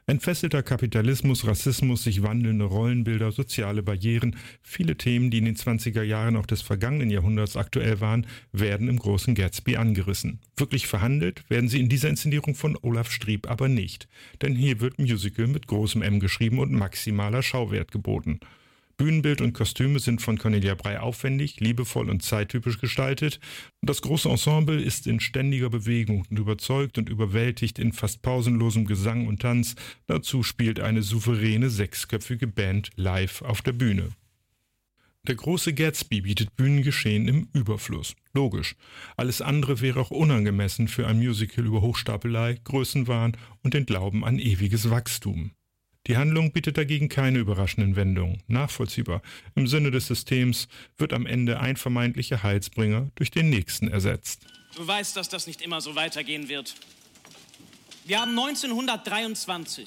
Entfesselter Kapitalismus, Rassismus, sich wandelnde Rollenbilder, soziale Barrieren, viele Themen, die in den 20er Jahren auch des vergangenen Jahrhunderts aktuell waren, werden im großen Gatsby angerissen. Wirklich verhandelt werden sie in dieser Inszenierung von Olaf Strieb aber nicht. Denn hier wird Musical mit großem M geschrieben und maximaler Schauwert geboten. Bühnenbild und Kostüme sind von Cornelia Brey aufwendig, liebevoll und zeittypisch gestaltet. Das große Ensemble ist in ständiger Bewegung und überzeugt und überwältigt in fast pausenlosem Gesang und Tanz. Dazu spielt eine souveräne sechsköpfige Band live auf der Bühne. Der große Gatsby bietet Bühnengeschehen im Überfluss. Logisch. Alles andere wäre auch unangemessen für ein Musical über Hochstapelei, Größenwahn und den Glauben an ewiges Wachstum. Die Handlung bietet dagegen keine überraschenden Wendungen. Nachvollziehbar. Im Sinne des Systems wird am Ende ein vermeintlicher Heilsbringer durch den nächsten ersetzt. Du weißt, dass das nicht immer so weitergehen wird. Wir haben 1923.